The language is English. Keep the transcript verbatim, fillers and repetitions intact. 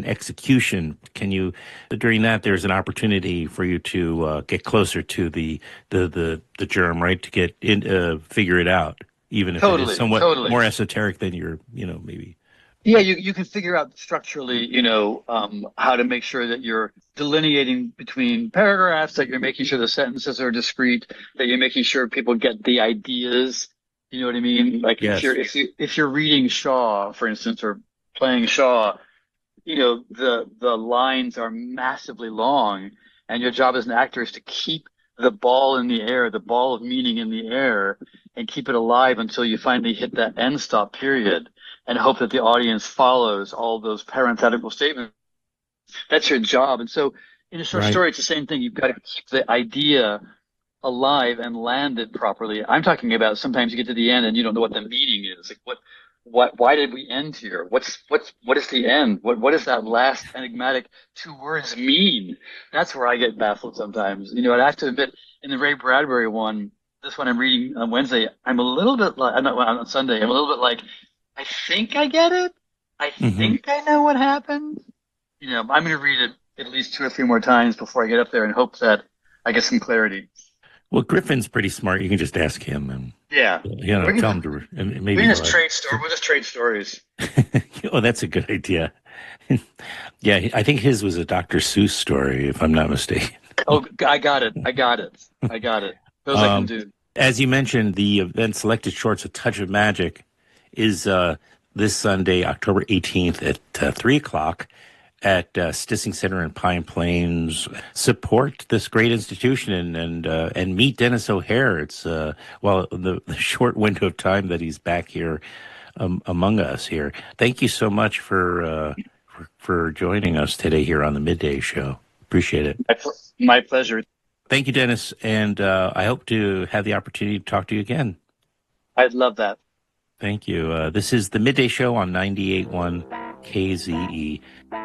on execution. Can you, during that, there's an opportunity for you to uh, get closer to the, the, the, the germ, right? To get in, uh, figure it out, even if it is Totally, somewhat totally. more esoteric than you're, you know, maybe. Yeah, you, you can figure out structurally, you know, um, how to make sure that you're delineating between paragraphs, that you're making sure the sentences are discrete, that you're making sure people get the ideas. You know what I mean? Like if you're Yes. if you if you're reading Shaw, for instance, or playing Shaw, you know, the the lines are massively long, and your job as an actor is to keep the ball in the air, the ball of meaning in the air, and keep it alive until you finally hit that end stop period, and hope that the audience follows all those parenthetical statements. That's your job. And so in a short Right. story, it's the same thing. You've got to keep the idea alive and land it properly. I'm talking about sometimes you get to the end and you don't know what the meaning is. Like what, what, why did we end here? What's, what's, what is the end? What, what does that last enigmatic two words mean? That's where I get baffled sometimes. You know, and I have to admit, in the Ray Bradbury one, this one I'm reading on Wednesday, I'm a little bit like, I'm not on Sunday, I'm a little bit like, I think I get it. I Hmm. think I know what happened. You know, I'm going to read it at least two or three more times before I get up there and hope that I get some clarity. Well, Griffin's pretty smart. You can just ask him and, Yeah. you know, We tell can, him to, and we maybe can he'll just have. trade story. We'll just trade stories. Oh, that's a good idea. Yeah, I think his was a doctor Seuss story, if I'm not mistaken. Oh, I got it. I got it. I got it. Those I can Um, do. as you mentioned, the event Selected Shorts, A Touch of Magic, is uh, this Sunday, October eighteenth at uh, three o'clock at uh, Stissing Center in Pine Plains. Support this great institution and and, uh, and meet Dennis O'Hare. It's, uh, well, the, the short window of time that he's back here um, among us here. Thank you so much for, uh, for, for joining us today here on the Midday Show. Appreciate it. My, my pleasure. Thank you, Dennis, and uh, I hope to have the opportunity to talk to you again. I'd love that. Thank you. Uh, this is the Midday Show on ninety-eight point one K Z E.